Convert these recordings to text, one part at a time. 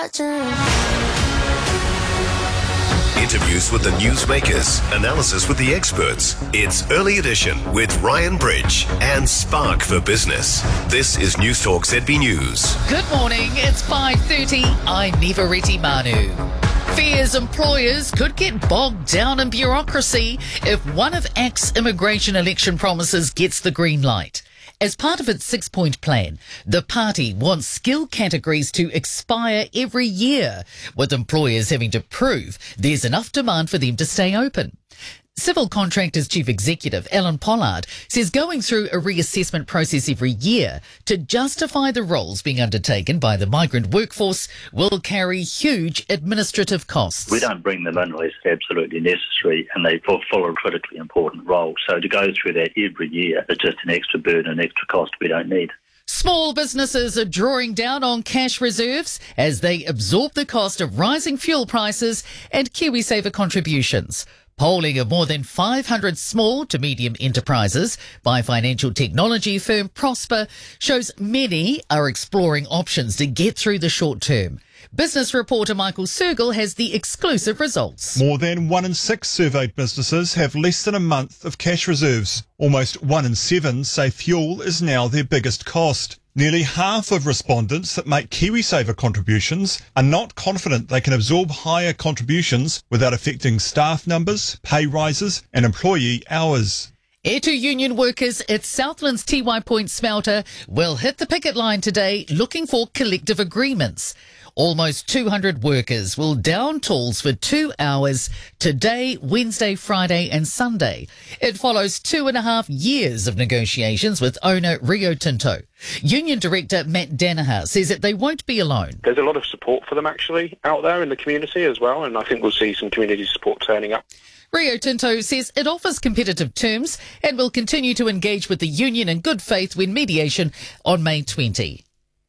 Interviews with the newsmakers, analysis with the experts. It's Early Edition with Ryan Bridge and Spark for Business. This is News Talk ZB News. Good morning, it's 5:30. I'm Nivareti Manu. Fears employers could get bogged down in bureaucracy if one of ACT's immigration election promises gets the green light. As part of its 6-point plan, the party wants skill categories to expire every year, with employers having to prove there's enough demand for them to stay open. Civil Contractors Chief Executive Alan Pollard says going through a reassessment process every year to justify the roles being undertaken by the migrant workforce will carry huge administrative costs. We don't bring them in unless absolutely necessary and they fulfill a critically important role. So to go through that every year is just an extra burden, an extra cost we don't need. Small businesses are drawing down on cash reserves as they absorb the cost of rising fuel prices and KiwiSaver contributions. Polling of more than 500 small to medium enterprises by financial technology firm Prosper shows many are exploring options to get through the short term. Business reporter Michael Sergel has the exclusive results. More than 1 in 6 surveyed businesses have less than a month of cash reserves. Almost 1 in 7 say fuel is now their biggest cost. Nearly half of respondents that make KiwiSaver contributions are not confident they can absorb higher contributions without affecting staff numbers, pay rises and employee hours. Air 2 union workers at Southland's TY Point smelter will hit the picket line today looking for collective agreements. Almost 200 workers will down tools for 2 hours today, Wednesday, Friday and Sunday. It follows 2.5 years of negotiations with owner Rio Tinto. Union Director Matt Danaher says that they won't be alone. There's a lot of support for them actually out there in the community as well, and I think we'll see some community support turning up. Rio Tinto says it offers competitive terms and will continue to engage with the union in good faith when mediation on May 20.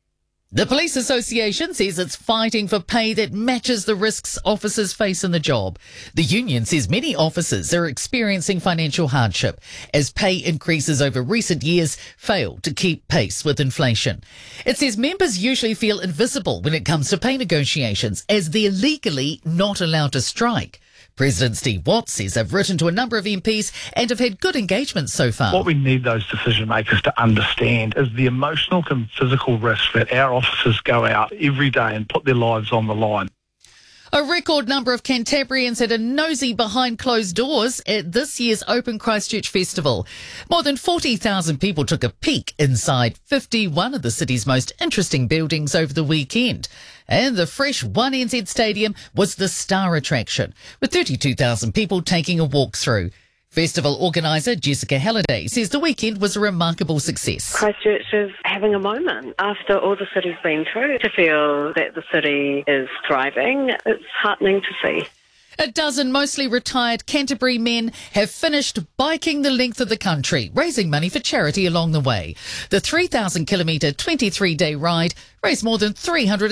The Police Association says it's fighting for pay that matches the risks officers face in the job. The union says many officers are experiencing financial hardship as pay increases over recent years fail to keep pace with inflation. It says members usually feel invisible when it comes to pay negotiations as they're legally not allowed to strike. President Steve Watts says they've written to a number of MPs and have had good engagement so far. What we need those decision makers to understand is the emotional and physical risk that our officers go out every day and put their lives on the line. A record number of Cantabrians had a nosy behind closed doors at this year's Open Christchurch Festival. More than 40,000 people took a peek inside 51 of the city's most interesting buildings over the weekend. And the fresh 1NZ Stadium was the star attraction, with 32,000 people taking a walk through. Festival organiser Jessica Halliday says the weekend was a remarkable success. Christchurch is having a moment after all the city's been through. To feel that the city is thriving, it's heartening to see. A dozen mostly retired Canterbury men have finished biking the length of the country, raising money for charity along the way. The 3,000-kilometre, 23-day ride raised more than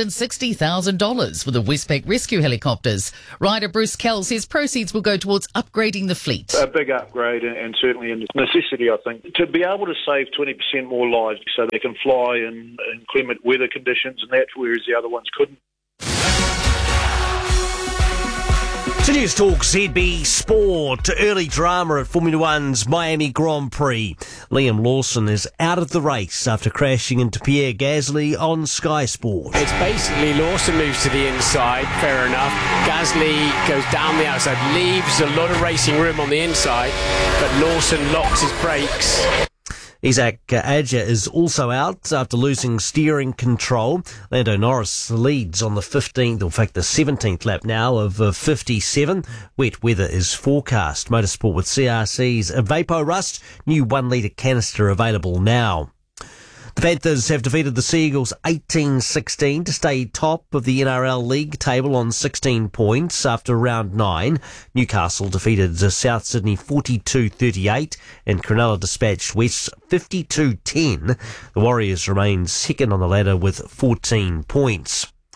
$360,000 for the Westpac rescue helicopters. Rider Bruce Kell says proceeds will go towards upgrading the fleet. A big upgrade and certainly a necessity, I think, to be able to save 20% more lives so they can fly in inclement weather conditions and that, whereas the other ones couldn't. To News Talk ZB Sport, early drama at Formula One's Miami Grand Prix. Liam Lawson is out of the race after crashing into Pierre Gasly on Sky Sport. It's basically Lawson moves to the inside, fair enough. Gasly goes down the outside, leaves a lot of racing room on the inside, but Lawson locks his brakes. Isaac Adja is also out after losing steering control. Lando Norris leads on the 15th, or in fact the 17th lap now of 57. Wet weather is forecast. Motorsport with CRC's Vapo Rust, new 1 litre canister available now. The Panthers have defeated the Seagulls 18-16 to stay top of the NRL League table on 16 points after round 9. Newcastle defeated South Sydney 42-38 and Cronulla dispatched West 52-10. The Warriors remain second on the ladder with 14 points.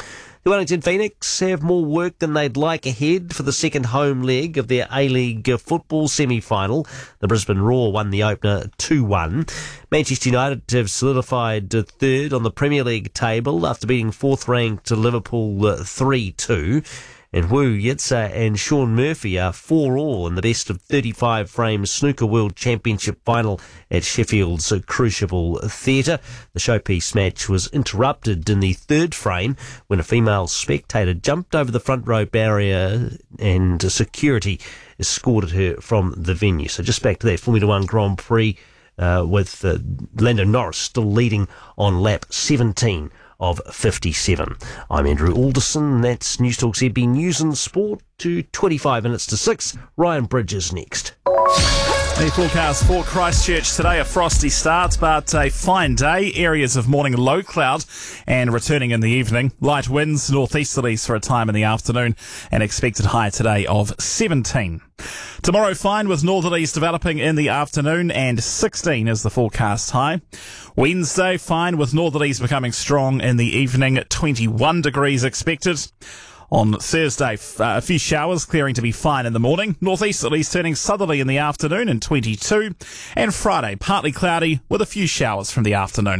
The Wellington Phoenix have more work than they'd like ahead for the second home leg of their A-League football semi-final. The Brisbane Roar won the opener 2-1. Manchester United have solidified third on the Premier League table after beating fourth-ranked Liverpool 3-2. And Wu Yitsa and Sean Murphy are 4-all in the best of 35 frame snooker world championship final at Sheffield's Crucible Theatre. The showpiece match was interrupted in the third frame when a female spectator jumped over the front row barrier and security escorted her from the venue. So just back to that Formula One Grand Prix with Lando Norris still leading on lap 17 of 57. I'm Andrew Alderson. That's News Talk ZB News and Sport to 25 minutes to 6. Ryan Bridge is next. The forecast for Christchurch today, a frosty start, but a fine day. Areas of morning low cloud and returning in the evening. Light winds, northeasterlies for a time in the afternoon, and expected high today of 17. Tomorrow fine with northerlies developing in the afternoon, and 16 is the forecast high. Wednesday fine with northerlies becoming strong in the evening, 21 degrees expected. On Thursday, a few showers clearing to be fine in the morning. Northeasterlies turning southerly in the afternoon and 22. And Friday, partly cloudy with a few showers from the afternoon.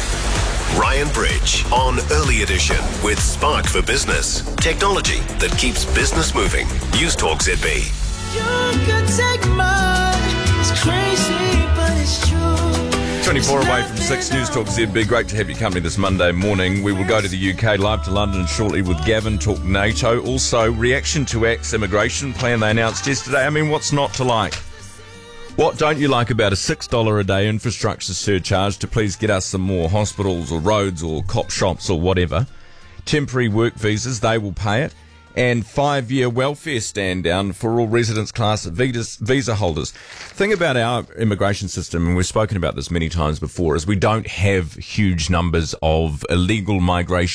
Ryan Bridge on Early Edition with Spark for Business. Technology that keeps business moving. News Talk ZB. You can take mine. It's crazy, but it's true. 24 away from 6 News Talk ZB. Great to have your company this Monday morning. We will go to the UK, live to London shortly with Gavin, talk NATO. Also, reaction to ACT's immigration plan they announced yesterday. I mean, what's not to like? What don't you like about a $6 a day infrastructure surcharge to please get us some more hospitals or roads or cop shops or whatever? Temporary work visas, they will pay it. And 5-year welfare stand down for all residence class visa holders. Thing about our immigration system, and we've spoken about this many times before, is we don't have huge numbers of illegal migrants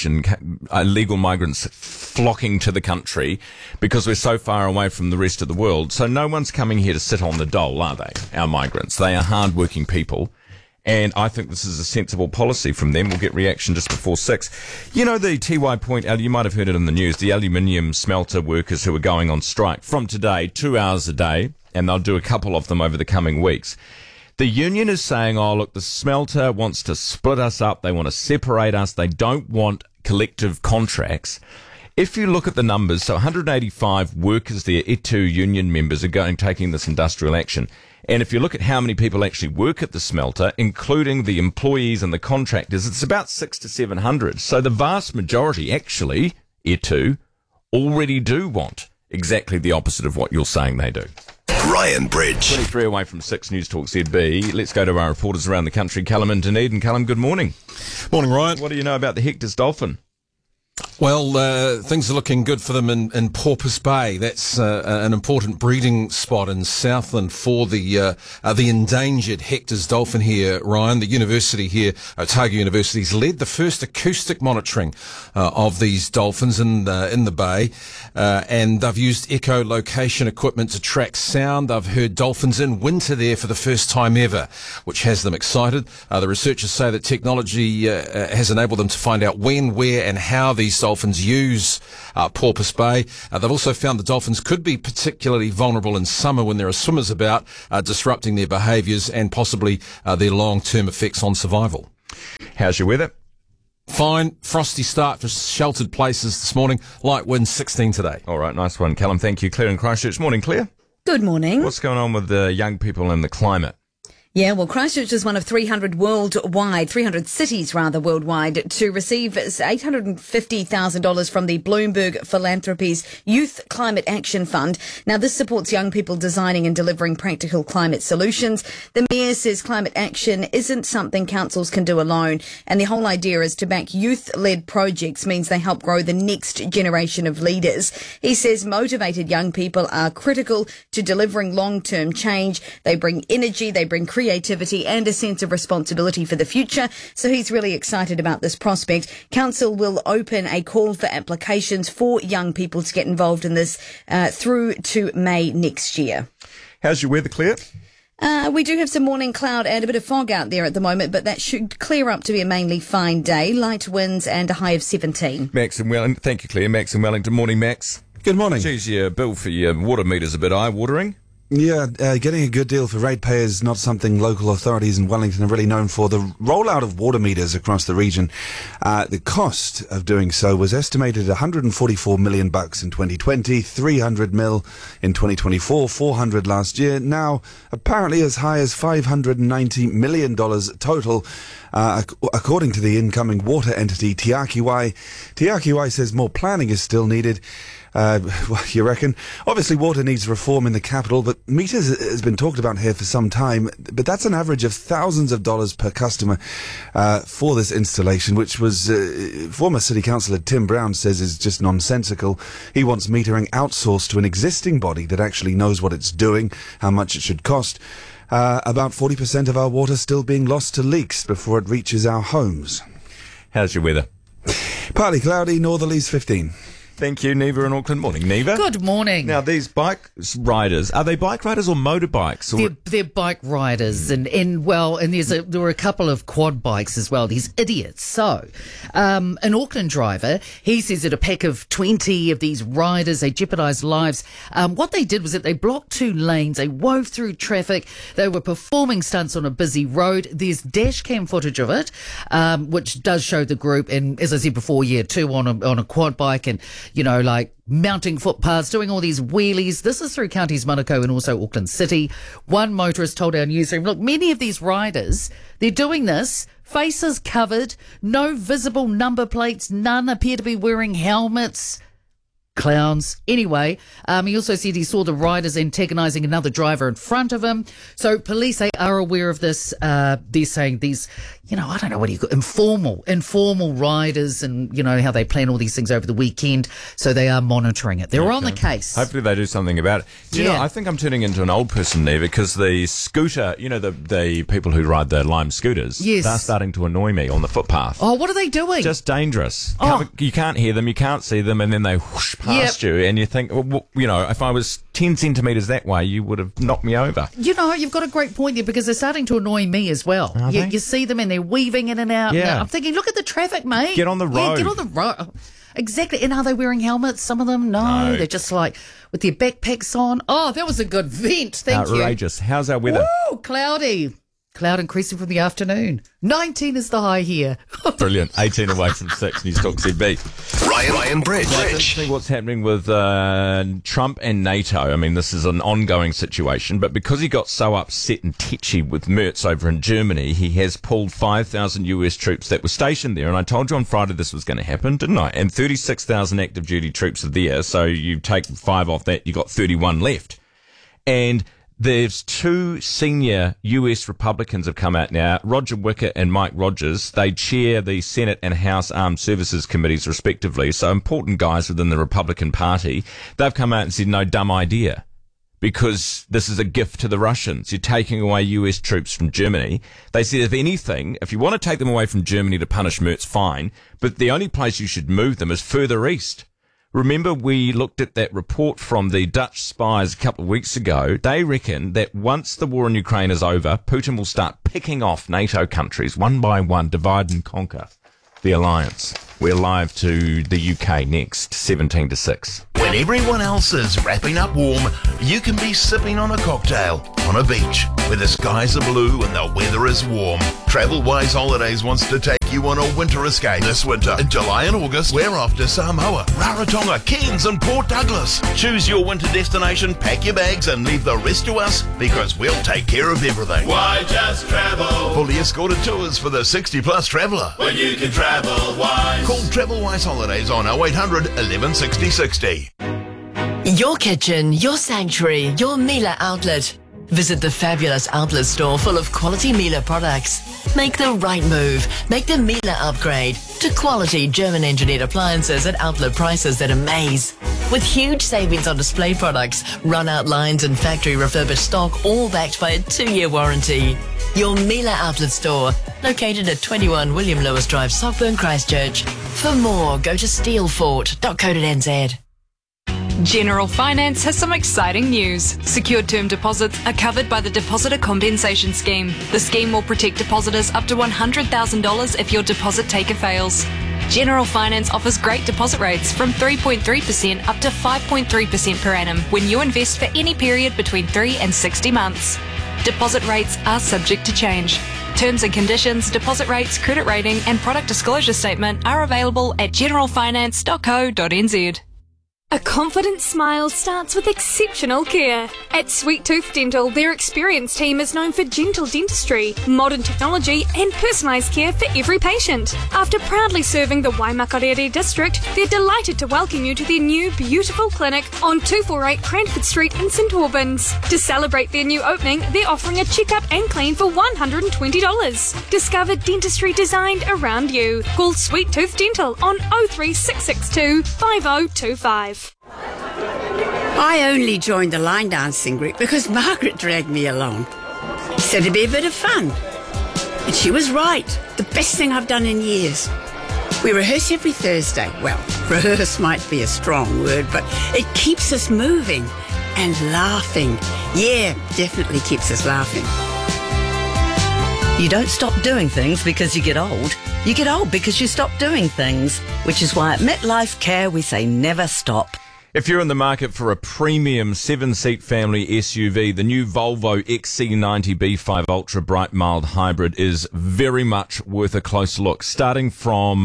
flocking to the country because we're so far away from the rest of the world. So no one's coming here to sit on the dole, are they? Our migrants. They are hard-working people. And I think this is a sensible policy from them. We'll get reaction just before 6. You know, the TY Point, you might have heard it in the news, the aluminium smelter workers who are going on strike from today, 2 hours a day, and they'll do a couple of them over the coming weeks. The union is saying, oh, look, the smelter wants to split us up. They want to separate us. They don't want collective contracts. If you look at the numbers, so 185 workers there, E2 union members are taking this industrial action. And if you look at how many people actually work at the smelter, including the employees and the contractors, it's about 600 to 700. So the vast majority, actually, E2, already do want exactly the opposite of what you're saying they do. Ryan Bridge. 23 away from 6 News Talk ZB. Let's go to our reporters around the country, Callum and Dunedin. Callum, good morning. Morning, Ryan. What do you know about the Hector's dolphin? Well, things are looking good for them in Porpoise Bay. That's an important breeding spot in Southland for the endangered Hector's dolphin here, Ryan. The university here, Otago University, has led the first acoustic monitoring of these dolphins in the bay, and they've used echolocation equipment to track sound. They've heard dolphins in winter there for the first time ever, which has them excited. The researchers say that technology has enabled them to find out when, where, and how these dolphins use Porpoise Bay. They've also found the dolphins could be particularly vulnerable in summer when there are swimmers about, disrupting their behaviours and possibly their long-term effects on survival. How's your weather? Fine. Frosty start for sheltered places this morning. Light winds 16 today. All right, nice one, Callum. Thank you. Claire in Christchurch. Morning, Claire. Good morning. What's going on with the young people and the climate? Yeah, well, Christchurch is one of 300 cities worldwide, to receive $850,000 from the Bloomberg Philanthropies Youth Climate Action Fund. Now, this supports young people designing and delivering practical climate solutions. The Mayor says climate action isn't something councils can do alone, and the whole idea is to back youth-led projects means they help grow the next generation of leaders. He says motivated young people are critical to delivering long-term change. They bring energy, they bring creativity and a sense of responsibility for the future. So he's really excited about this prospect. Council will open a call for applications for young people to get involved in this through to May next year. How's your weather, Claire? We do have some morning cloud and a bit of fog out there at the moment, but that should clear up to be a mainly fine day. Light winds and a high of 17. Max in Wellington. Thank you, Claire. Max in Wellington. Morning, Max. Good morning. Geez, your bill for your water meter's a bit eye-watering. Yeah, getting a good deal for ratepayers is not something local authorities in Wellington are really known for. The rollout of water meters across the region, the cost of doing so was estimated at $144 million in 2020, $300 million in 2024, $400 last year. Now, apparently as high as $590 million total, according to the incoming water entity, Tiakiwai. Tiakiwai says more planning is still needed. Well, you reckon? Obviously, water needs reform in the capital, but meters has been talked about here for some time. But that's an average of thousands of dollars per customer for this installation, which was former City Councillor Tim Brown says is just nonsensical. He wants metering outsourced to an existing body that actually knows what it's doing, how much it should cost. About 40% of our water still being lost to leaks before it reaches our homes. How's your weather? Partly cloudy, northerlies 15. Thank you, Neva in Auckland. Morning, Neva. Good morning. Now, these bike riders, are they bike riders or motorbikes? Or... They're bike riders, and there were a couple of quad bikes as well, these idiots. So, an Auckland driver, he says that a pack of 20 of these riders, they jeopardised lives. What they did was that they blocked 2 lanes, they wove through traffic, they were performing stunts on a busy road. There's dash cam footage of it, which does show the group, and as I said before, 2 on a quad bike, and like mounting footpaths, doing all these wheelies. This is through counties Manukau and also Auckland City. One motorist told our newsroom, look, many of these riders, they're doing this, faces covered, no visible number plates, none appear to be wearing helmets. Clowns. Anyway, he also said he saw the riders antagonising another driver in front of him. So police, they are aware of this. They're saying these, I don't know what you call informal riders, and how they plan all these things over the weekend. So they are monitoring it. They're on the case. Hopefully they do something about it. Do you know, I think I'm turning into an old person there, because the scooter, the people who ride the Lime scooters, yes, they're starting to annoy me on the footpath. Oh, what are they doing? Just dangerous. You can't hear them, you can't see them, and then they whoosh past you, and you think, if I was 10 centimetres that way, you would have knocked me over. You've got a great point there, because they're starting to annoy me as well. You see them and they're weaving in and out. Yeah. And I'm thinking, look at the traffic, mate. Get on the road. Yeah, get on the road. Exactly. And are they wearing helmets? Some of them? No. They're just with their backpacks on. Oh, that was a good vent. Thank you. Outrageous. How's our weather? Woo, cloudy. Cloud increasing from the afternoon. 19 is the high here. Brilliant. 18 away from 6. News Talk ZB. Ryan Bridge. Interesting what's happening with Trump and NATO. I mean, this is an ongoing situation, but because he got so upset and tetchy with Merz over in Germany, he has pulled 5,000 US troops that were stationed there. And I told you on Friday this was going to happen, didn't I? And 36,000 active duty troops are there. So you take 5 off that, you got 31 left. And there's 2 senior US Republicans have come out now, Roger Wicker and Mike Rogers. They chair the Senate and House Armed Services Committees respectively, so important guys within the Republican Party. They've come out and said, no, dumb idea, because this is a gift to the Russians. You're taking away US troops from Germany. They said, if anything, if you want to take them away from Germany to punish Merz, fine, but the only place you should move them is further east. Remember, we looked at that report from the Dutch spies a couple of weeks ago. They reckon that once the war in Ukraine is over, Putin will start picking off NATO countries one by one, divide and conquer the alliance. We're live to the UK next, 17-6. When everyone else is wrapping up warm, you can be sipping on a cocktail on a beach where the skies are blue and the weather is warm. TravelWise Holidays wants to take you on a winter escape this winter. In July and August, we're off to Samoa, Rarotonga, Cairns and Port Douglas. Choose your winter destination, pack your bags and leave the rest to us, because we'll take care of everything. Why just travel? Fully escorted tours for the 60-plus traveller. When you can travel wise. Call TravelWise Holidays on 0800 11 60 60. Your kitchen, your sanctuary, your Miele outlet. Visit the fabulous outlet store full of quality Miele products. Make the right move. Make the Miele upgrade to quality German-engineered appliances at outlet prices that amaze. With huge savings on display products, run-out lines and factory refurbished stock, all backed by a 2-year warranty. Your Miele outlet store, located at 21 William Lewis Drive, Sockburn, Christchurch. For more, go to steelfort.co.nz. General Finance has some exciting news. Secured term deposits are covered by the Depositor Compensation Scheme. The scheme will protect depositors up to $100,000 if your deposit taker fails. General Finance offers great deposit rates from 3.3% up to 5.3% per annum when you invest for any period between 3 and 60 months. Deposit rates are subject to change. Terms and conditions, deposit rates, credit rating and product disclosure statement are available at generalfinance.co.nz. A confident smile starts with exceptional care. At Sweet Tooth Dental, their experienced team is known for gentle dentistry, modern technology and personalised care for every patient. After proudly serving the Waimakarere district, they're delighted to welcome you to their new beautiful clinic on 248 Cranford Street in St Albans. To celebrate their new opening, they're offering a checkup and clean for $120. Discover dentistry designed around you. Call Sweet Tooth Dental on 03662 5025. I only joined the line dancing group because Margaret dragged me along. Said it'd be a bit of fun. And she was right. The best thing I've done in years. We rehearse every Thursday. Well, rehearse might be a strong word, but it keeps us moving and laughing. Yeah, definitely keeps us laughing. You don't stop doing things because you get old. You get old because you stop doing things, which is why at MetLife Care we say never stop. If you're in the market for a premium 7-seat family SUV, the new Volvo XC90 B5 Ultra Bright Mild Hybrid is very much worth a close look. Starting from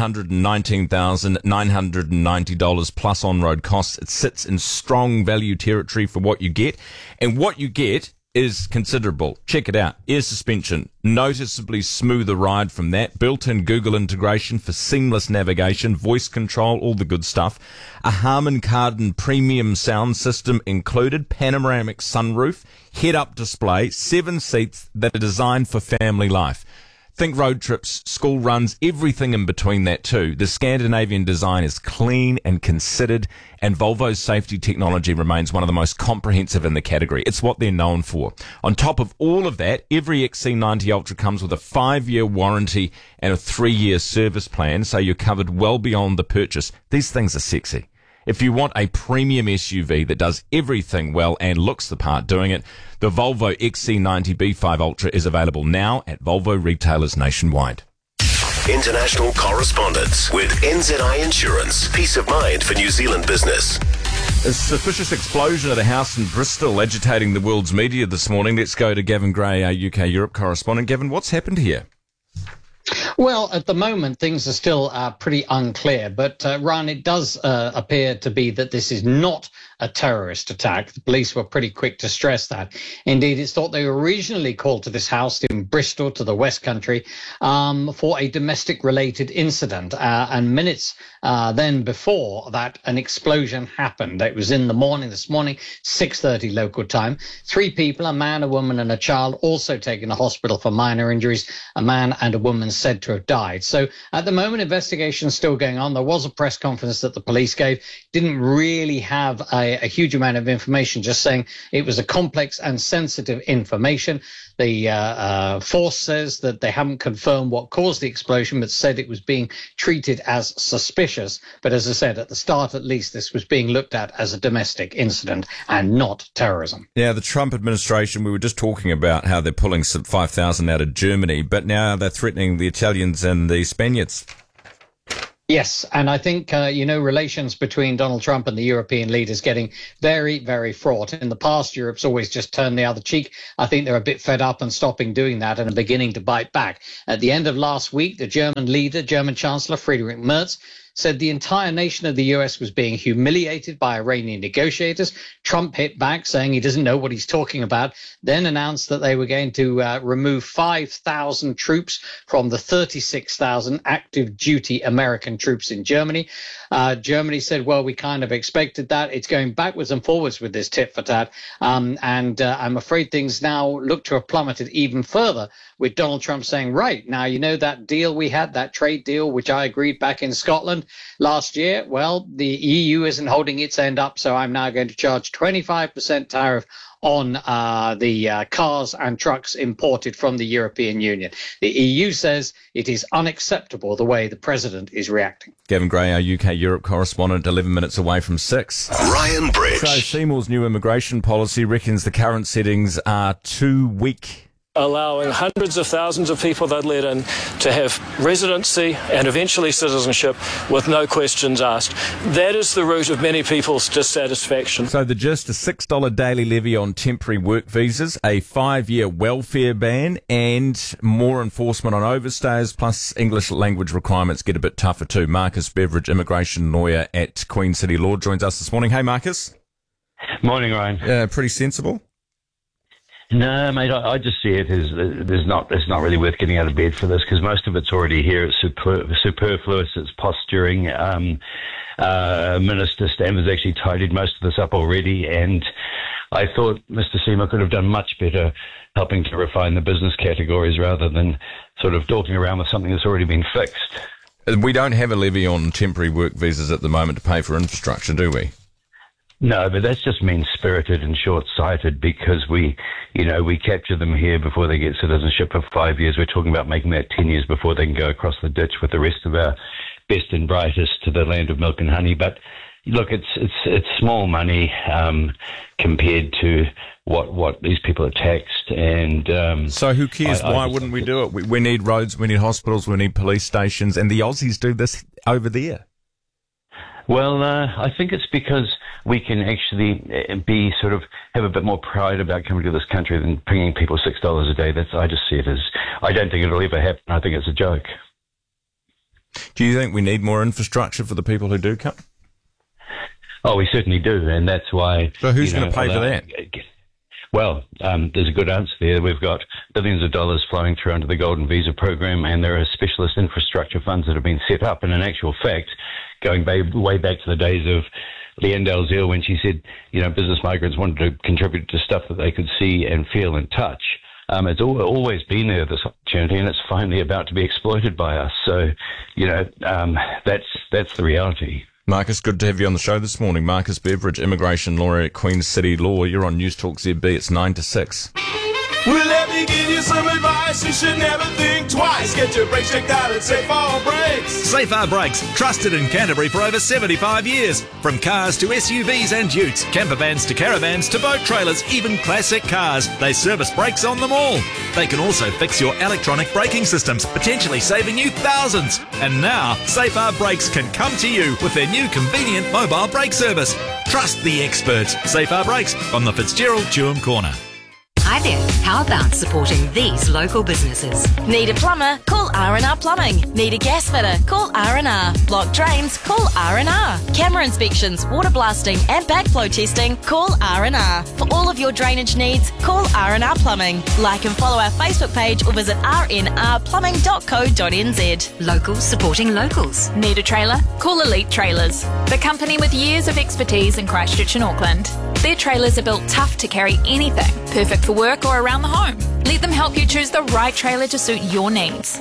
$119,990 plus on-road costs, it sits in strong value territory for what you get. And what you get is considerable. Check it out. Air suspension, noticeably smoother ride from that. Built-in Google integration for seamless navigation, voice control, all the good stuff. A Harman Kardon premium sound system included, panoramic sunroof, head-up display, 7 seats that are designed for family life. Think road trips, school runs, everything in between that too. The Scandinavian design is clean and considered, and Volvo's safety technology remains one of the most comprehensive in the category. It's what they're known for. On top of all of that, every XC90 Ultra comes with a 5-year warranty and a 3-year service plan, so you're covered well beyond the purchase. These things are sexy. If you want a premium SUV that does everything well and looks the part doing it, the Volvo XC90 B5 Ultra is available now at Volvo retailers nationwide. International correspondence with NZI Insurance. Peace of mind for New Zealand business. A suspicious explosion at a house in Bristol agitating the world's media this morning. Let's go to Gavin Gray, our UK-Europe correspondent. Gavin, what's happened here? Well, at the moment, things are still pretty unclear. But, Ryan, it does appear to be that this is not a terrorist attack. The police were pretty quick to stress that. Indeed, it's thought they were originally called to this house in Bristol, to the West Country, for a domestic-related incident. And minutes then before that, an explosion happened. It was in the morning, this morning, 6:30 local time. 3 people, a man, a woman and a child, also taken to hospital for minor injuries. A man and a woman said to have died. So at the moment, investigation's still going on. There was a press conference that the police gave. Didn't really have a huge amount of information, just saying it was a complex and sensitive information. The force says that they haven't confirmed what caused the explosion, but said it was being treated as suspicious. But as I said, at the start at least, this was being looked at as a domestic incident and not terrorism. Yeah, the Trump administration, we were just talking about how they're pulling some 5,000 out of Germany, but now they're threatening the Italians and the Spaniards. Yes, and I think, relations between Donald Trump and the European leaders getting very, very fraught. In the past, Europe's always just turned the other cheek. I think they're a bit fed up and stopping doing that and are beginning to bite back. At the end of last week, the German Chancellor Friedrich Merz, said the entire nation of the US was being humiliated by Iranian negotiators. Trump hit back, saying he doesn't know what he's talking about, then announced that they were going to remove 5,000 troops from the 36,000 active duty American troops in Germany. Germany said, well, we kind of expected that. It's going backwards and forwards with this tit for tat. And I'm afraid things now look to have plummeted even further, with Donald Trump saying, right, now, that deal we had, that trade deal, which I agreed back in Scotland, happened last year? Well, the EU isn't holding its end up, so I'm now going to charge 25% tariff on the cars and trucks imported from the European Union. The EU says it is unacceptable the way the president is reacting. Gavin Gray, our UK-Europe correspondent, 11 minutes away from 6. Ryan Bridge. So Seymour's new immigration policy reckons the current settings are too weak. Allowing hundreds of thousands of people they'd let in to have residency and eventually citizenship with no questions asked. That is the root of many people's dissatisfaction. So the gist, a $6 daily levy on temporary work visas, a 5-year welfare ban, and more enforcement on overstays, plus English language requirements get a bit tougher too. Marcus Beveridge, immigration lawyer at Queen City Law, joins us this morning. Hey, Marcus. Morning, Ryan. Pretty sensible? No, mate, I just see it as it's not really worth getting out of bed for this because most of it's already here. It's superfluous. It's posturing. Minister Stamford's actually tidied most of this up already, and I thought Mr. Seymour could have done much better helping to refine the business categories rather than sort of talking around with something that's already been fixed. We don't have a levy on temporary work visas at the moment to pay for infrastructure, do we? No, but that's just mean-spirited and short-sighted because we capture them here before they get citizenship for 5 years. We're talking about making that 10 years before they can go across the ditch with the rest of our best and brightest to the land of milk and honey. But look, it's small money compared to what these people are taxed. And so who cares? Why wouldn't we do it? We need roads, we need hospitals, we need police stations, and the Aussies do this over there. Well, I think it's because we can actually have a bit more pride about coming to this country than paying people $6 a day. I just see it as, I don't think it'll ever happen. I think it's a joke. Do you think we need more infrastructure for the people who do come? Oh, we certainly do, and that's why. So who's going to pay for that? Well, there's a good answer there. We've got billions of dollars flowing through under the Golden Visa program, and there are specialist infrastructure funds that have been set up. And in actual fact, going way back to the days of Leanne Dalziel when she said, business migrants wanted to contribute to stuff that they could see and feel and touch. It's always been there, this opportunity, and it's finally about to be exploited by us. So, that's the reality. Marcus, good to have you on the show this morning. Marcus Beveridge, immigration lawyer at Queen City Law. You're on News Talk ZB. It's 9 to 6. Well, let me give you some advice. You should never think twice. Get your brakes checked out at Safar Brakes. Safar Brakes, trusted in Canterbury for over 75 years. From cars to SUVs and utes, camper vans to caravans to boat trailers, even classic cars. They service brakes on them all. They can also fix your electronic braking systems, potentially saving you thousands. And now, Safar Brakes can come to you with their new convenient mobile brake service. Trust the experts. Safar Brakes on the Fitzgerald Chewham Corner. Hi there. How about supporting these local businesses? Need a plumber? Call R&R Plumbing. Need a gas fitter? Call R&R. Block drains? Call R&R. Camera inspections, water blasting and backflow testing? Call R&R. For all of your drainage needs, call R&R Plumbing. Like and follow our Facebook page or visit rnrplumbing.co.nz. Locals supporting locals. Need a trailer? Call Elite Trailers, the company with years of expertise in Christchurch and Auckland. Their trailers are built tough to carry anything, perfect for work or around the home. Let them help you choose the right trailer to suit your needs.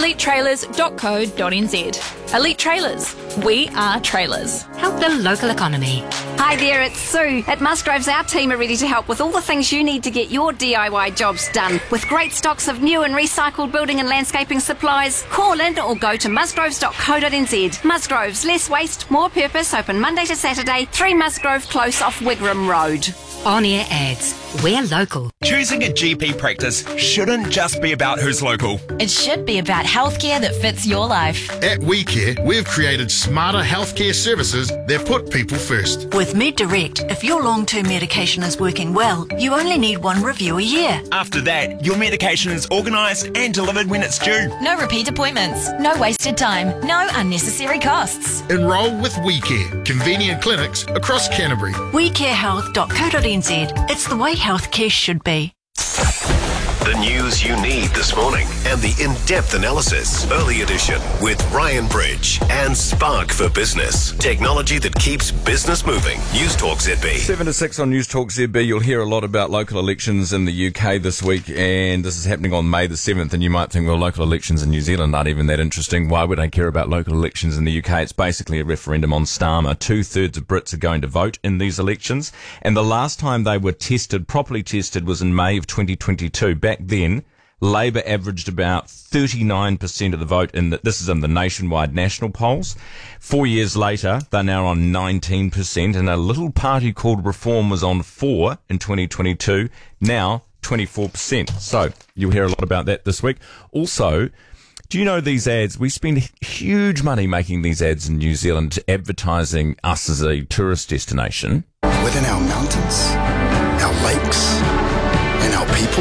EliteTrailers.co.nz. Elite Trailers. We are trailers. Help the local economy. Hi there, it's Sue. At Musgroves, our team are ready to help with all the things you need to get your DIY jobs done. With great stocks of new and recycled building and landscaping supplies, call in or go to musgroves.co.nz. Musgroves, less waste, more purpose, open Monday to Saturday, 3 Musgrove Close off Wigram Road. On-air ads. We're local. Choosing a GP practice shouldn't just be about who's local. It should be about healthcare that fits your life. At WeCare, we've created smarter healthcare services that put people first. With MedDirect, if your long-term medication is working well, you only need 1 review a year. After that, your medication is organised and delivered when it's due. No repeat appointments, no wasted time, no unnecessary costs. Enrol with WeCare, convenient clinics across Canterbury. WeCareHealth.co.nz. It's the way healthcare should be. The news you need this morning and the in-depth analysis. Early Edition with Ryan Bridge and Spark for Business. Technology that keeps business moving. News Talk ZB. 7 to 6 on News Talk ZB. You'll hear a lot about local elections in the UK this week, and this is happening on May the 7th, and you might think, well, local elections in New Zealand aren't even that interesting. Why would I care about local elections in the UK? It's basically a referendum on Starmer. 2/3 of Brits are going to vote in these elections, and the last time they were properly tested, was in May of 2022. Back then, Labour averaged about 39% of the vote this is in the nationwide national polls. 4 years later, they're now on 19%, and a little party called Reform was on 4 in 2022, now 24%. So you'll hear a lot about that this week. Also, do you know these ads? We spend huge money making these ads in New Zealand, advertising us as a tourist destination. Within our mountains, our lakes, and our people,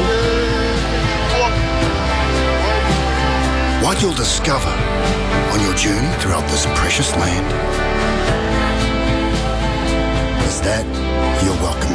what you'll discover on your journey throughout this precious land is that you're welcome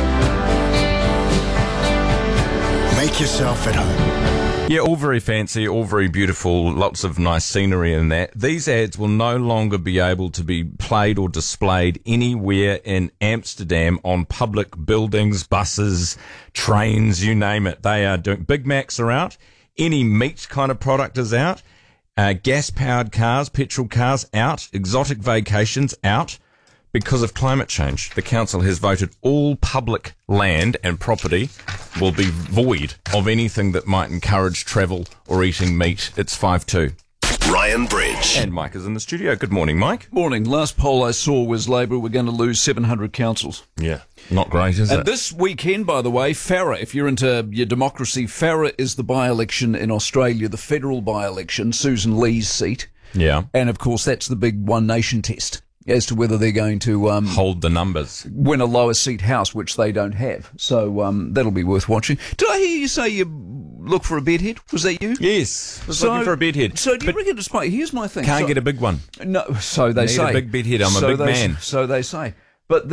here. Make yourself at home. Yeah, all very fancy, all very beautiful, lots of nice scenery in that. These ads will no longer be able to be played or displayed anywhere in Amsterdam on public buildings, buses, trains, you name it. They are doing, Big Macs are out. Any meat kind of product is out. Gas-powered cars, petrol cars out. Exotic vacations out. Because of climate change, the council has voted all public land and property will be void of anything that might encourage travel or eating meat. It's 5-2. Ryan Bridge. And Mike is in the studio. Good morning, Mike. Morning. Last poll I saw was Labour were going to lose 700 councils. Yeah, not great, is it? And this weekend, by the way, Farrer, if you're into your democracy, Farrer is the by-election in Australia, the federal by-election, Susan Lee's seat. Yeah. And, of course, that's the big One Nation test as to whether they're going to hold the numbers, win a lower seat house, which they don't have. So that'll be worth watching. Did I hear you say you look for a bedhead? Was that you? Yes, I was looking for a bedhead. So do you reckon it's fine? Here's my thing. Can't get a big one. No, so they say. Need a big bedhead. I'm a big man. So they say. But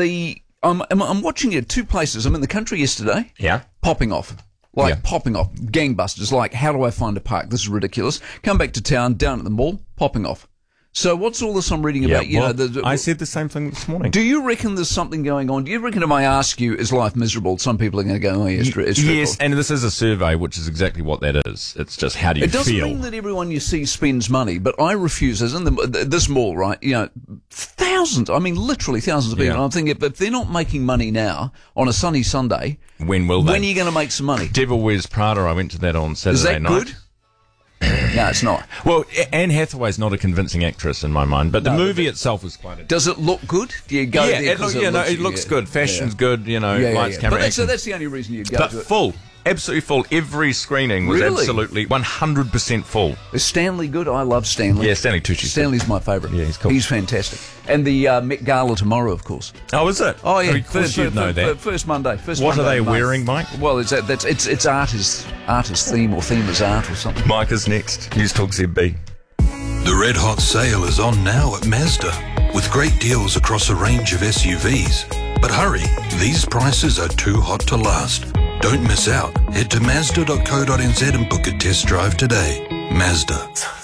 I'm watching it at two places. I'm in the country yesterday. Yeah. Popping off. Popping off. Gangbusters. Like, how do I find a park? This is ridiculous. Come back to town, down at the mall, popping off. So what's all this I'm reading about? I said the same thing this morning. Do you reckon there's something going on? Do you reckon if I ask you, is life miserable, some people are going to go, oh, yeah, it's dreadful. Yes, and this is a survey, which is exactly what that is. It's just how do you feel? It doesn't mean that everyone you see spends money, but I refuse. As in this mall, right, thousands, literally thousands of people. And I'm thinking, if they're not making money now on a sunny Sunday, when will they? When are you going to make some money? Devil Wears Prada, I went to that on Saturday night. Is that good? No, it's not. Well, Anne Hathaway's not a convincing actress in my mind, but the movie itself is quite. Does it look good? Do you go there? It looks good. Fashion's good. Lights, camera, action. So that's the only reason you go. But to it. Full. Absolutely full. Every screening was absolutely 100% full. Is Stanley good? I love Stanley. Yeah, Stanley Tucci. Stanley's my favourite. Yeah, he's cool. He's fantastic. And the Met Gala tomorrow, of course. Oh, is it? Oh, yeah. Of course you'd know that. First Monday. What are they wearing, Mike? Well, it's artist theme or theme is art or something. Mike is next. News Talk ZB. The Red Hot sale is on now at Mazda, with great deals across a range of SUVs. But hurry, these prices are too hot to last. Don't miss out. Head to Mazda.co.nz and book a test drive today. Mazda.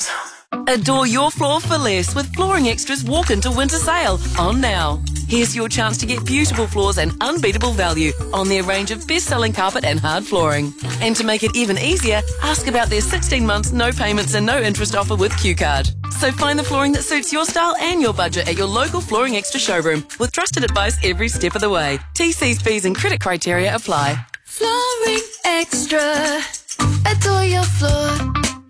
Adore your floor for less with Flooring Extra's walk-into winter sale on now. Here's your chance to get beautiful floors and unbeatable value on their range of best-selling carpet and hard flooring. And to make it even easier, ask about their 16 months no payments and no interest offer with Q-Card. So find the flooring that suits your style and your budget at your local Flooring Extra showroom with trusted advice every step of the way. TC's, fees and credit criteria apply. Flooring Extra. Adore your floor.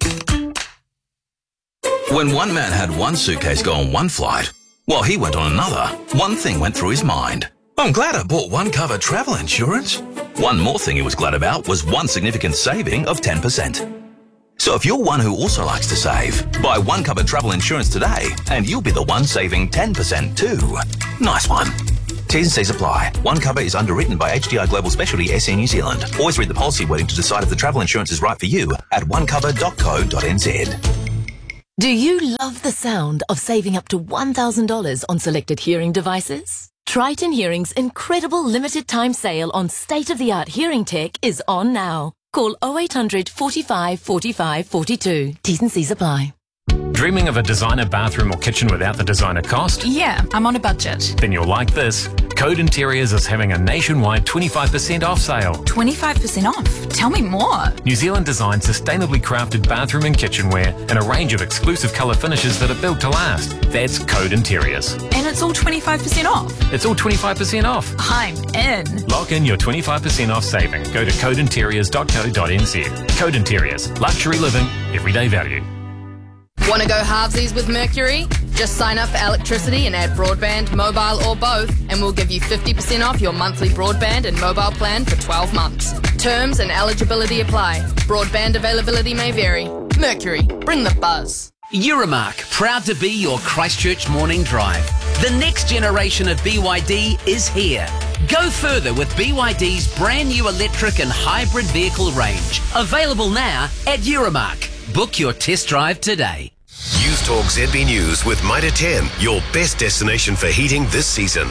When one man had one suitcase go on one flight, while he went on another, one thing went through his mind. I'm glad I bought one cover travel insurance. One more thing he was glad about was one significant saving of 10%. So if you're one who also likes to save, buy one cover travel insurance today and you'll be the one saving 10% too. Nice one. T's and C's apply. One cover is underwritten by HDI Global Specialty SE New Zealand. Always read the policy wording to decide if the travel insurance is right for you at onecover.co.nz. Do you love the sound of saving up to $1,000 on selected hearing devices? Triton Hearing's incredible limited time sale on state-of-the-art hearing tech is on now. call 0800 45 45 42. T's and C's apply. Dreaming of a designer bathroom or kitchen without the designer cost? Yeah, I'm on a budget. Then you'll like this. Code Interiors is having a nationwide 25% off sale. 25% off? Tell me more. New Zealand designed sustainably crafted bathroom and kitchenware in a range of exclusive colour finishes that are built to last. That's Code Interiors. And it's all 25% off? It's all 25% off. I'm in. Lock in your 25% off saving. Go to codeinteriors.co.nz. Code Interiors. Luxury living, everyday value. Want to go halvesies with Mercury? Just sign up for electricity and add broadband, mobile or both, and we'll give you 50% off your monthly broadband and mobile plan for 12 months. Terms and eligibility apply. Broadband availability may vary. Mercury, bring the buzz. Euromark, proud to be your Christchurch morning drive. The next generation of BYD is here. Go further with BYD's brand new electric and hybrid vehicle range. Available now at Euromark. Book your test drive today. News Talk ZB News with Mitre 10, your best destination for heating this season.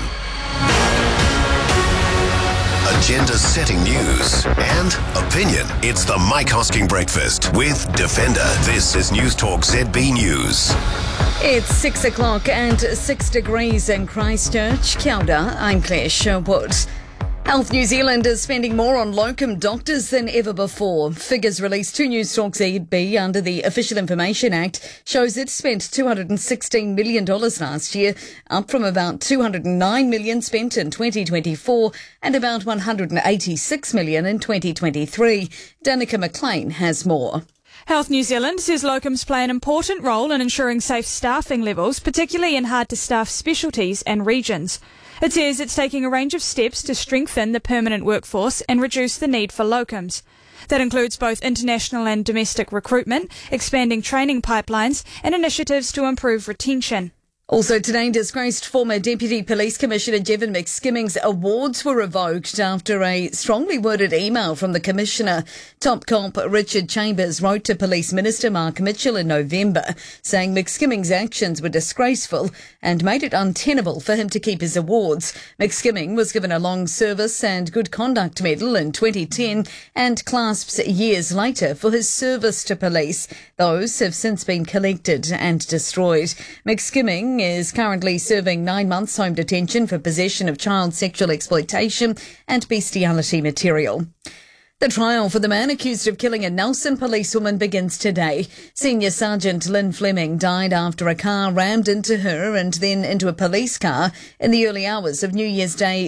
Agenda-setting news and opinion. It's the Mike Hosking Breakfast with Defender. This is News Talk ZB News. It's 6 o'clock and 6 degrees in Christchurch. Kia ora, I'm Claire Sherwood. Health New Zealand is spending more on locum doctors than ever before. Figures released to News Talk ZB under the Official Information Act shows it spent $216 million last year, up from about $209 million spent in 2024 and about $186 million in 2023. Danica McLean has more. Health New Zealand says locums play an important role in ensuring safe staffing levels, particularly in hard-to-staff specialties and regions. It says it's taking a range of steps to strengthen the permanent workforce and reduce the need for locums. That includes both international and domestic recruitment, expanding training pipelines, and initiatives to improve retention. Also today, disgraced former Deputy Police Commissioner Jevon McSkimming's awards were revoked after a strongly worded email from the Commissioner. Top cop Richard Chambers wrote to Police Minister Mark Mitchell in November, saying McSkimming's actions were disgraceful and made it untenable for him to keep his awards. McSkimming was given a long service and good conduct medal in 2010 and clasps years later for his service to police. Those have since been collected and destroyed. McSkimming is currently serving 9 months home detention for possession of child sexual exploitation and bestiality material. The trial for the man accused of killing a Nelson policewoman begins today. Senior Sergeant Lynn Fleming died after a car rammed into her and then into a police car in the early hours of New Year's Day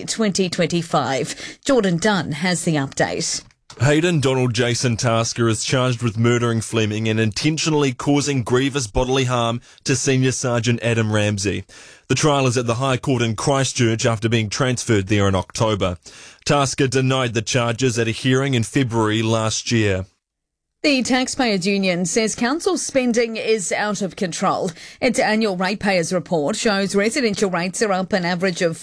2025. Jordan Dunn has the update. Hayden Donald Jason Tasker is charged with murdering Fleming and intentionally causing grievous bodily harm to Senior Sergeant Adam Ramsey. The trial is at the High Court in Christchurch after being transferred there in October. Tasker denied the charges at a hearing in February last year. The Taxpayers Union says council spending is out of control. Its annual ratepayers report shows residential rates are up an average of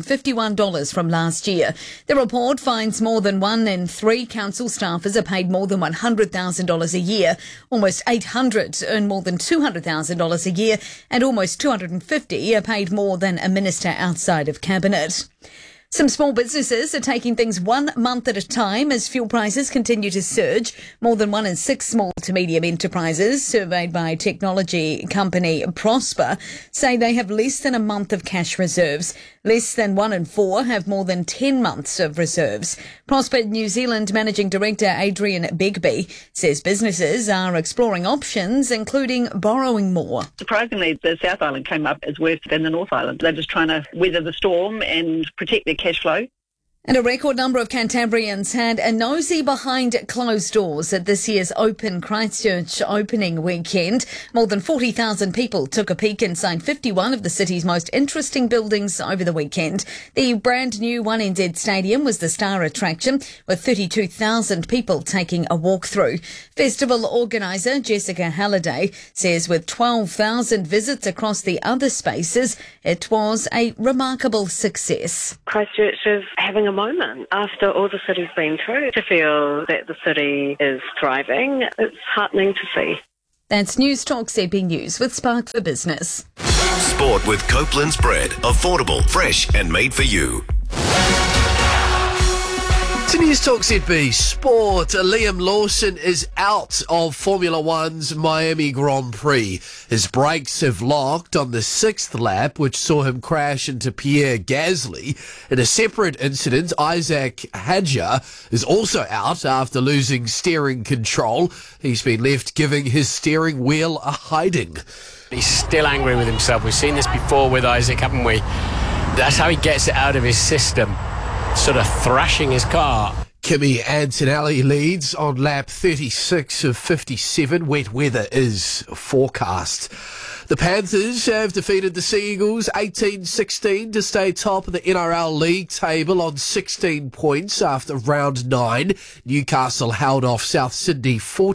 $451 from last year. The report finds more than 1 in 3 council staffers are paid more than $100,000 a year. Almost 800 earn more than $200,000 a year, and almost 250 are paid more than a minister outside of cabinet. Some small businesses are taking things 1 month at a time as fuel prices continue to surge. More than 1 in 6 small to medium enterprises, surveyed by technology company Prosper, say they have less than a month of cash reserves. Less than 1 in 4 have more than 10 months of reserves. Prosper New Zealand Managing Director Adrian Begbie says businesses are exploring options, including borrowing more. Surprisingly, the South Island came up as worse than the North Island. They're just trying to weather the storm and protect their cash flow. And a record number of Cantabrians had a nosy behind closed doors at this year's Open Christchurch opening weekend. More than 40,000 people took a peek inside 51 of the city's most interesting buildings over the weekend. The brand new 1NZ Stadium was the star attraction, with 32,000 people taking a walk-through. Festival organiser Jessica Halliday says with 12,000 visits across the other spaces, it was a remarkable success. Christchurch is having a moment after all the city's been through. To feel that the city is thriving, it's heartening to see. That's News Talk ZB News with Spark for Business. Sport with Copeland's bread. Affordable, fresh and made for you. To News Talk ZB Sport, Liam Lawson is out of Formula One's Miami Grand Prix. His brakes have locked on the 6th lap, which saw him crash into Pierre Gasly. In a separate incident, Isaac Hadjar is also out after losing steering control. He's been left giving his steering wheel a hiding. He's still angry with himself. We've seen this before with Isaac, haven't we? That's how he gets it out of his system. Sort of thrashing his car. Kimi Antonelli leads on lap 36 of 57. Wet weather is forecast. The Panthers have defeated the Sea Eagles 18-16 to stay top of the NRL league table on 16 points after round 9. Newcastle held off South Sydney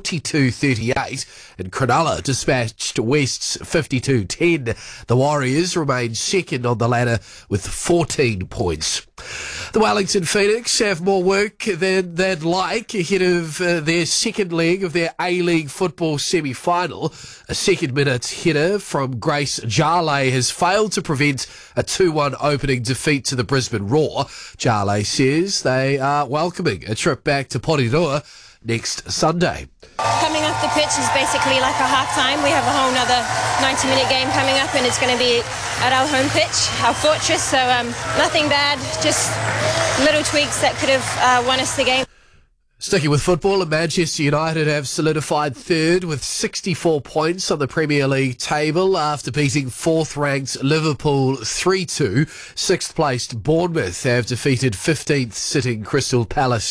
42-38 and Cronulla dispatched West's 52-10. The Warriors remain second on the ladder with 14 points. The Wellington Phoenix have more work than they'd like ahead of their second leg of their A-League football semi-final. A second-minute header from Grace Jale has failed to prevent a 2-1 opening defeat to the Brisbane Roar. Jale says they are welcoming a trip back to Porirua next Sunday. Coming off the pitch is basically like a half-time. We have a whole nother 90-minute game coming up, and it's going to be at our home pitch, our fortress, so nothing bad, just little tweaks that could have won us the game. Sticking with football, Manchester United have solidified third with 64 points on the Premier League table after beating fourth-ranked Liverpool 3-2. Sixth-placed Bournemouth have defeated 15th sitting Crystal Palace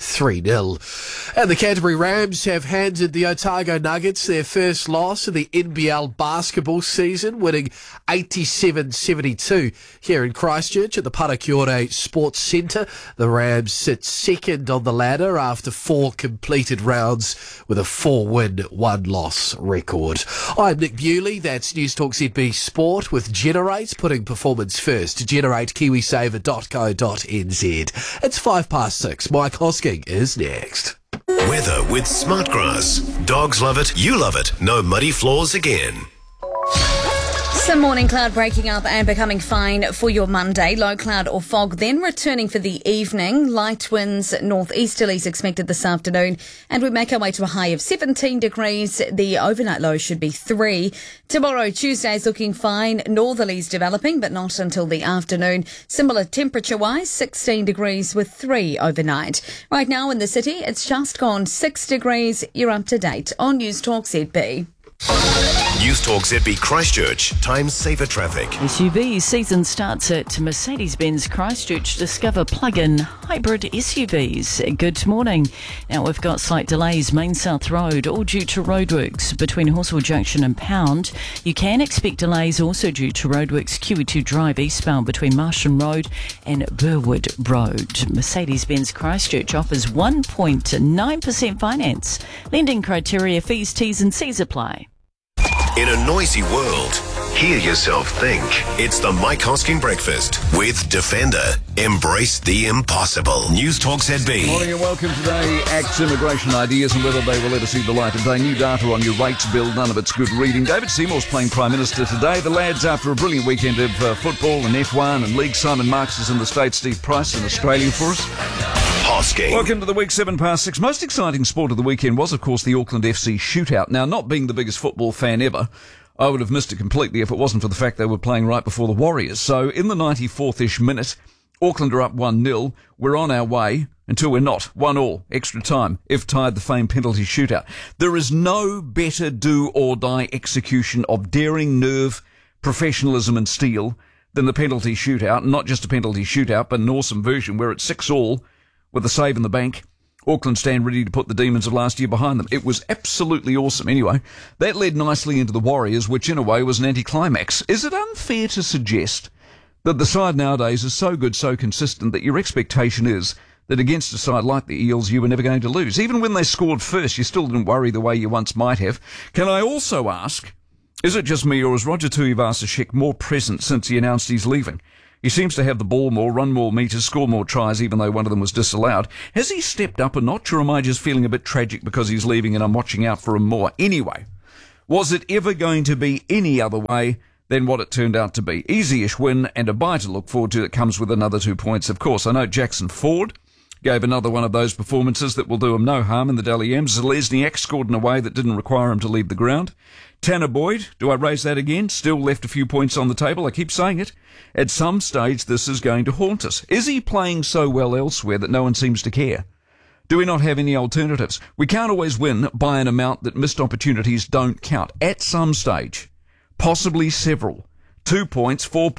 3-0. And the Canterbury Rams have handed the Otago Nuggets their first loss of the NBL basketball season, winning 87-72 here in Christchurch at the Parakiore Sports Centre. The Rams sit second on the ladder after 4 completed rounds with a 4-win, 1-loss record. I'm Nick Bewley. That's News Talk ZB Sport with Generate, putting performance first. Generate kiwisaver.co.nz. It's 6:05. Mike Hosking is next. Weather with Smartgrass. Dogs love it, you love it. No muddy floors again. Some morning cloud breaking up and becoming fine for your Monday. Low cloud or fog then returning for the evening. Light winds northeasterlies expected this afternoon, and we make our way to a high of 17 degrees. The overnight low should be 3. Tomorrow, Tuesday, is looking fine. Northerlies developing, but not until the afternoon. Similar temperature-wise, 16 degrees with 3 overnight. Right now in the city, it's just gone 6 degrees. You're up to date on News Talk ZB. News Talk ZB Christchurch. Time saver traffic. SUV season starts at Mercedes-Benz Christchurch. Discover plug-in hybrid SUVs. Good morning. Now we've got slight delays. Main South Road, all due to roadworks between Horsell Junction and Pound. You can expect delays also due to roadworks QE2 Drive eastbound between Marsham Road and Burwood Road. Mercedes-Benz Christchurch offers 1.9% finance. Lending criteria, fees, T's and C's apply. In a noisy world, hear yourself think. It's the Mike Hosking Breakfast with Defender. Embrace the impossible. News Talk ZB. Morning and welcome today. Acts, immigration ideas and whether they will ever see the light of day. New data on your rates bill, none of it's good reading. David Seymour's playing Prime Minister today. The lads, after a brilliant weekend of football and F1 and League, Simon Marks is in the States, Steve Price in Australia for us. Hosking. Welcome to the week, 6:07. Most exciting sport of the weekend was, of course, the Auckland FC shootout. Now, not being the biggest football fan ever, I would have missed it completely if it wasn't for the fact they were playing right before the Warriors. So, in the 94th-ish minute, Auckland are up 1-0. We're on our way until we're not. 1-1, extra time. If tied, the famed penalty shootout. There is no better do-or-die execution of daring, nerve, professionalism and steel than the penalty shootout. And not just a penalty shootout, but an awesome version where it's 6-6 with a save in the bank. Auckland stand ready to put the demons of last year behind them. It was absolutely awesome. Anyway, that led nicely into the Warriors, which in a way was an anticlimax. Is it unfair to suggest that the side nowadays is so good, so consistent, that your expectation is that against a side like the Eels, you were never going to lose? Even when they scored first, you still didn't worry the way you once might have. Can I also ask, is it just me, or is Roger Tuivasa-Sheck more present since he announced he's leaving? He seems to have the ball more, run more metres, score more tries, even though one of them was disallowed. Has he stepped up a notch, or am I just feeling a bit tragic because he's leaving and I'm watching out for him more? Anyway, was it ever going to be any other way than what it turned out to be? Easy-ish win and a bye to look forward to that comes with another 2 points, of course. I know Jackson Ford gave another one of those performances that will do him no harm in the Dally M's. Zalesniak scored in a way that didn't require him to leave the ground. Tanner Boyd, do I raise that again? Still left a few points on the table. I keep saying it. At some stage, this is going to haunt us. Is he playing so well elsewhere that no one seems to care? Do we not have any alternatives? We can't always win by an amount that missed opportunities don't count. At some stage, possibly several, 2 points, 4 points,